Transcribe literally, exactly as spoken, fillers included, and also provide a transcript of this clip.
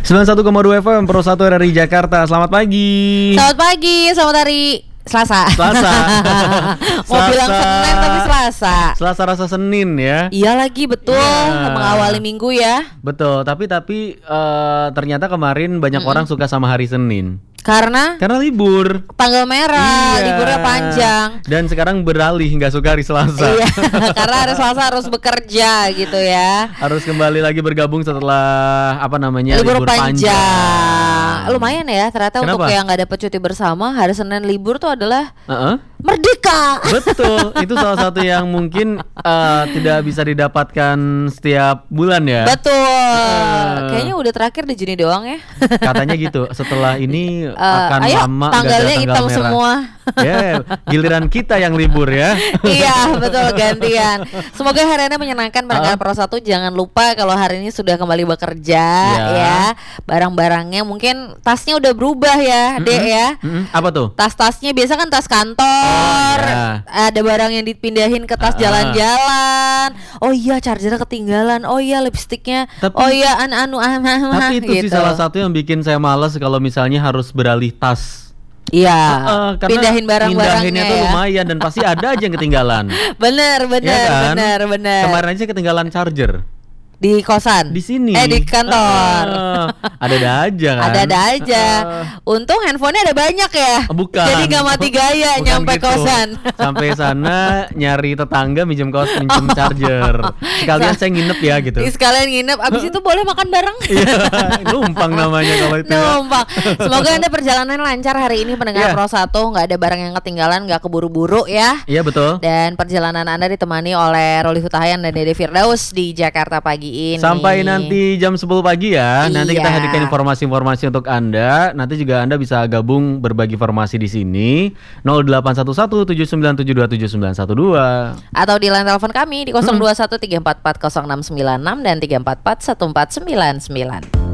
sembilan puluh satu koma dua F M Pro satu R R I Jakarta. Selamat pagi. Selamat pagi, selamat hari Selasa. Selasa. Mau Selasa. bilang Senin tapi Selasa. Selasa rasa Senin ya. Iya lagi betul, Ya. mengawali minggu ya. Betul, tapi tapi eh, ternyata kemarin banyak orang suka sama hari Senin. Karena Karena libur. tanggal merah, Iya. liburnya panjang. Dan sekarang beralih nggak suka hari Selasa. Iya, karena hari Selasa harus bekerja gitu ya. Harus kembali lagi bergabung setelah apa namanya Libur, libur panjang. panjang. Lumayan ya, ternyata Kenapa? untuk yang nggak dapat cuti bersama, hari Senin libur tuh adalah Heeh. merdeka. Betul, itu salah satu yang mungkin eh, tidak bisa didapatkan setiap bulan ya. Betul. Eh. Kayaknya udah terakhir di Juni doang ya. Katanya gitu. Setelah ini Eh, akan ayo, lama nggak ada tanggalnya tanggal hitam merah. semua. Ya, giliran kita yang libur ya. Iya betul, gantian. Semoga hari ini menyenangkan pendengar Ah. Pro satu. Jangan lupa kalau hari ini sudah kembali bekerja Ya. ya. Barang-barangnya mungkin tasnya udah berubah ya, Dek ya. Mm-mm. Apa tuh? Tas-tasnya biasa kan tas kantor. Oh, iya. Ada barang yang dipindahin ke tas Ah. jalan-jalan. Oh iya, chargernya ketinggalan. Oh iya, lipstiknya. Tapi- oh iya, an anu anu Tapi itu sih gitu. salah satu yang bikin saya malas kalau misalnya harus beralih tas. Iya. Eh, karena Pindahin barang-barangnya pindahinnya tuh ya. lumayan dan pasti ada aja yang ketinggalan. Bener, bener, Ya kan? bener, bener. Kemarin aja ketinggalan charger Di kosan. di sini. Eh di kantor. Ah, ada-ada aja kan. Ada-ada aja. Ah. Untung handphonenya ada banyak ya. Bukan. Jadi nggak mati gaya Bukan nyampe gitu. kosan. Sampai sana nyari tetangga minjem kos minjem charger. Sekalian saya nginep ya gitu. Sekalian nginep. Abis itu boleh makan bareng. Iya, numpang namanya kalau itu. Ya. Numpang. Semoga Anda perjalanan lancar hari ini pendengar Iya. Pro satu, nggak ada barang yang ketinggalan, nggak keburu-buru ya. Iya betul. Dan perjalanan Anda ditemani oleh Roli Hutahayan dan Dede Firdaus di Jakarta pagi ini. Sampai nanti jam sepuluh pagi ya. Nanti kita Iya. hadirkan informasi-informasi untuk Anda. Nanti juga Anda bisa gabung berbagi informasi di sini nol delapan satu satu tujuh sembilan tujuh dua tujuh sembilan satu dua. Atau di line telepon kami di nol dua satu tiga empat empat nol enam sembilan enam dan tiga empat empat satu empat sembilan sembilan.